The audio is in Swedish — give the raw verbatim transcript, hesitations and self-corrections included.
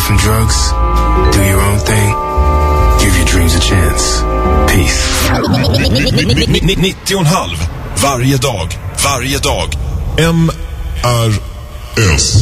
from drugs, do your own thing, give your dreams a chance. Peace. nittio och en halv varje dag, varje dag. M R S